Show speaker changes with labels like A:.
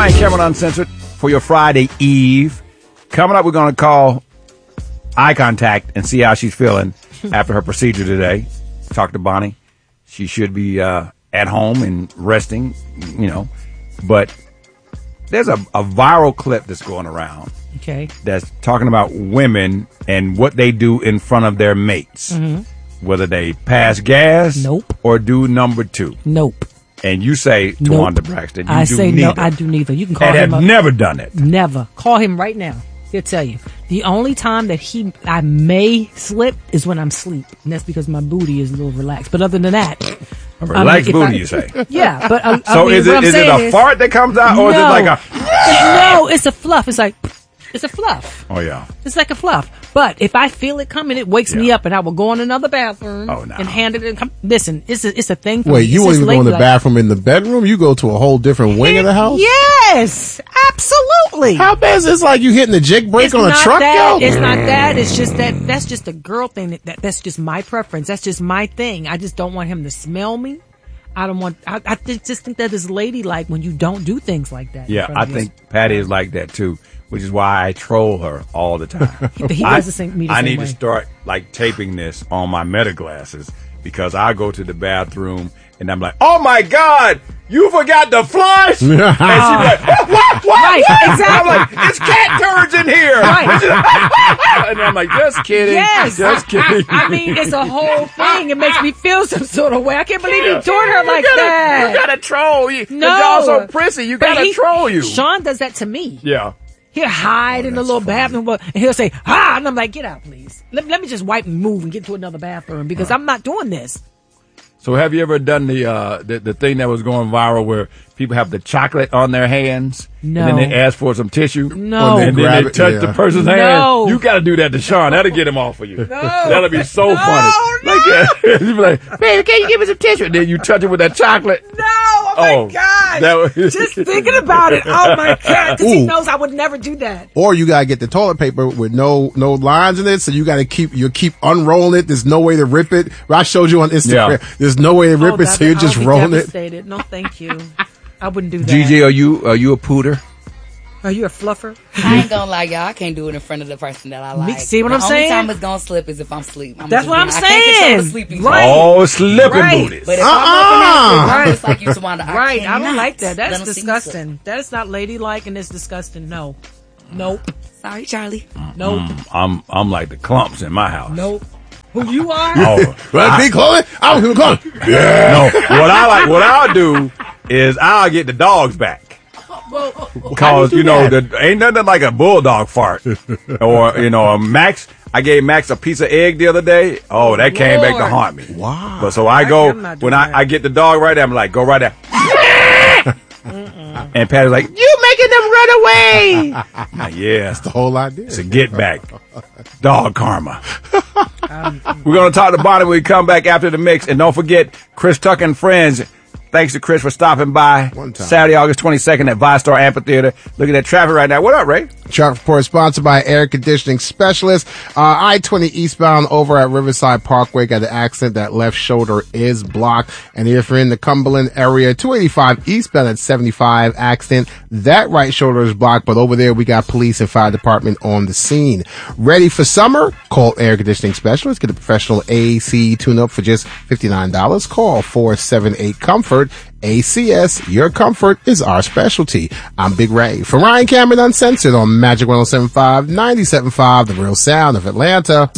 A: Ryan Cameron Uncensored for your Friday Eve. Coming up, we're going to call eye contact and see how she's feeling after her procedure today. Talk to Bonnie. She should be at home and resting, but there's a viral clip that's going around.
B: Okay.
A: That's talking about women and what they do in front of their mates. Mm-hmm. Whether they pass gas.
B: Nope.
A: Or do number two.
B: Nope.
A: And you say, Tawanda Braxton,
B: I say neither. No, I do neither. You can call him
A: and have never done it.
B: Never. Call him right now. He'll tell you. The only time that I may slip is when I'm asleep. And that's because my booty is a little relaxed. But other than that.
A: A relaxed booty, you say?
B: Yeah. But
A: so is it a fart that comes out? Or is it like a...
B: No, it's a fluff. It's like... It's a fluff.
A: Oh, yeah.
B: It's like a fluff. But if I feel it coming, it wakes me up, and I will go in another bathroom and hand it. Listen, it's a thing for me.
C: Wait, you won't even go in the bathroom in the bedroom? You go to a whole different wing of the house?
B: Yes, absolutely.
C: How bad is this? Like you hitting the jig brake on a truck?
B: It's not that. It's just that's just a girl thing. That's just my preference. That's just my thing. I just don't want him to smell me. I don't want. I just think that is ladylike when you don't do things like that.
A: Yeah, I think Patty is like that too. Which is why I troll her all the time.
B: He does the same way.
A: I need to start taping this on my meta glasses because I go to the bathroom and I'm like, oh my God, you forgot to flush? And she's like, what?
B: Right, exactly.
A: I'm like, it's cat turds in here. Right. And I'm like, just kidding.
B: Yes.
A: Just kidding.
B: I mean, it's a whole thing. It makes me feel some sort of way. I can't believe you doing her like that.
A: You gotta troll.
B: No.
A: Y'all so prissy. You gotta troll you.
B: Sean does that to me.
A: Yeah.
B: He'll hide in the little bathroom and he'll say, and I'm like, get out, please. Let me just wipe and move and get to another bathroom because I'm not doing this.
A: So have you ever done the thing that was going viral where people have the chocolate on their hands?
B: No.
A: And then they ask for some tissue?
B: No.
A: And then they touch the person's hand?
B: No.
A: You got to do that to Sean. That'll get him off of you.
B: No.
A: That'll be so funny.
B: No.
A: You be like, baby, can you give me some tissue? And then you touch it with that chocolate.
B: No. Oh, my God. Just thinking about it. Oh, my God. Because he knows I would never do that.
C: Or you got to get the toilet paper with no lines in it. So you got to keep unrolling it. There's no way to rip it. I showed you on Instagram. Yeah. There's no way to rip it. So you're just rolling it.
B: No, thank you. I wouldn't do that.
A: Gigi, are you a pooter?
B: Are you a fluffer?
D: I ain't gonna lie, y'all. I can't do it in front of the person that I like.
B: See what I'm saying?
D: The only time it's gonna slip is if I'm asleep.
B: That's what I'm saying.
D: I can't control the sleeping.
B: Right.
A: Oh, slipping booties.
D: But if I'm looking at it, it's like you Tawanda.
B: Right. I don't like that. That's disgusting. That is not ladylike and it's disgusting. No. Nope.
D: Sorry, Charlie.
B: Nope.
A: I'm like the clumps in my house.
B: Nope. Who you are?
C: Oh, be Chloe? I was Chloe.
A: Yeah. No. What I'll do is I'll get the dogs back. Because, ain't nothing like a bulldog fart. Or, Max, I gave Max a piece of egg the other day. Oh, that came back to haunt me.
C: Wow.
A: But so I go, when I get the dog right there, I'm like, go right there. And Patty's like, you making them run away. Yeah.
C: That's the whole idea.
A: It's a get back. Dog karma. We're going to talk to Bonnie when we come back after the mix. And don't forget, Chris Tucker and Friends. Thanks to Chris for stopping by Saturday, August 22nd at ViStar Amphitheater. Look at that traffic right now. What up, Ray?
C: Traffic report sponsored by Air Conditioning Specialist. I-20 eastbound over at Riverside Parkway got an accident. That left shoulder is blocked. And if you're in the Cumberland area, 285 eastbound at 75 accident. That right shoulder is blocked, but over there we got police and fire department on the scene. Ready for summer? Call Air Conditioning Specialist. Get a professional AC tune-up for just $59. Call 478-COMFORT. ACS, your comfort is our specialty. I'm Big Ray. For Ryan Cameron Uncensored on Magic 107.5, 97.5, The Real Sound of Atlanta.